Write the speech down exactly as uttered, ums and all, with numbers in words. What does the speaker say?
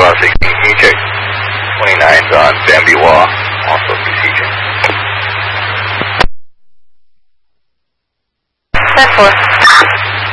Tower sixteen, can you check twenty-nines on Bambi Wall, also besieging? ten four.